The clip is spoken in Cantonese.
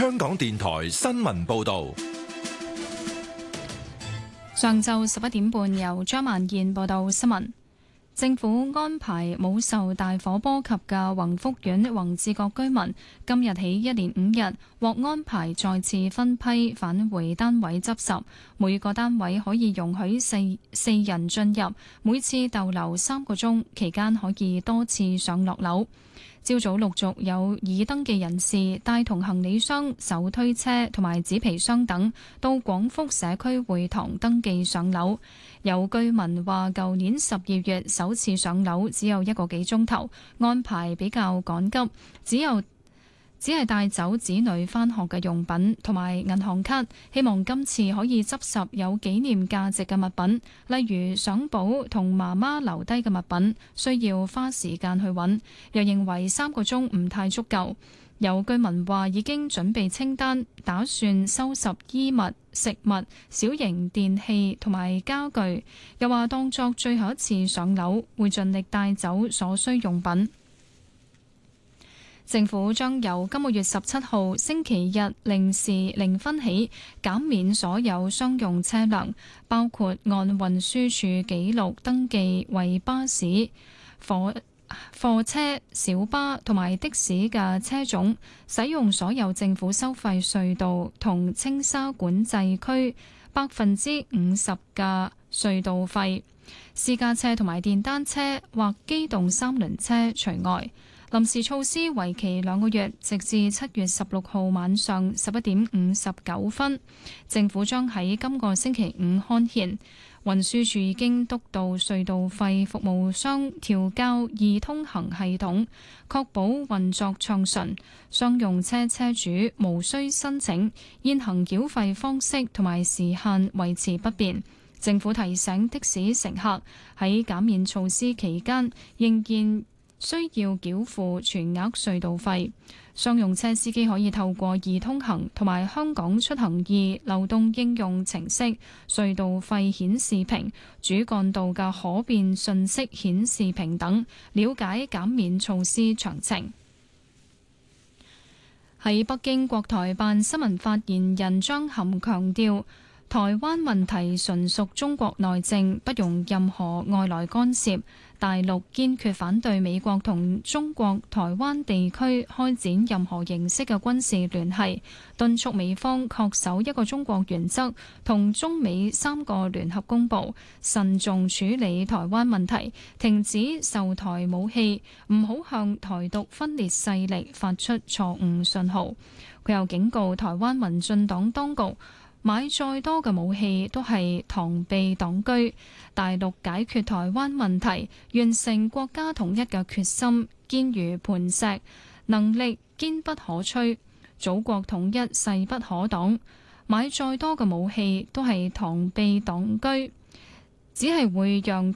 香港電台新聞報道。 上晝11點半，由張曼燕報道新聞。政府安排冇受大火波及嘅宏福苑宏志閣居民，今日起一連5日獲安排再次分批返回單位執拾。每個單位可以容許四人進入，每次逗留3個鐘，期間可以多次上落樓。朝早陸續有已登記人士帶同行李箱、手推車同埋紙皮箱等到廣福社區會堂登記上樓。有居民話舊年12月首次上樓只有1個幾鐘頭，安排比較趕急，只係帶走子女返學嘅用品同埋銀行卡，希望今次可以執拾有紀念價值嘅物品，例如相簿同媽媽留低嘅物品，需要花時間去揾。又認為3個鐘唔太足夠。有居民話已經準備清單，打算收拾衣物、食物、小型電器同埋家具，又話當作最後一次上樓，會盡力帶走所需用品。政府將由今個月17號星期日0時0分起減免所有商用車輛，包括按運輸署記錄登記為巴士、貨車、小巴同埋的士嘅車種，使用所有政府收費隧道同青沙管制區50%嘅隧道費。私家車同埋電單車或機動3輪車除外。臨時措施為期2個月，直至7月16號晚上11點59分。政府將喺今個星期五刊憲。運輸署已經督導隧道費服務商調校易通行系統，確保運作暢順。商用車車主無需申請，現行繳費方式同埋時限維持不變。政府提醒的士乘客喺減免措施期間仍然需要繳付全額隧道費。商用車司機可以透過易通行同埋香港出行易流動應用程式、隧道費顯示屏、主幹道嘅可變信息顯示屏等，了解減免措施詳情。喺北京，國台辦新聞發言人張涵強調，台灣問題純屬中國內政，不容任何外來干涉。大陸堅決反對美國同中國台灣地區開展任何形式嘅軍事聯繫，敦促美方恪守一個中國原則同中美3個聯合公報，慎重處理台灣問題，停止售台武器，唔好向台獨分裂勢力發出錯誤信號。佢又警告台灣民進黨當局，買再多嘅武器都係螳臂擋車，大陸解決台灣問題、完成國家統一嘅決心堅如磐石，能力堅不可摧，祖國統一勢不可擋。買再多嘅武器都係螳臂擋車，只係會讓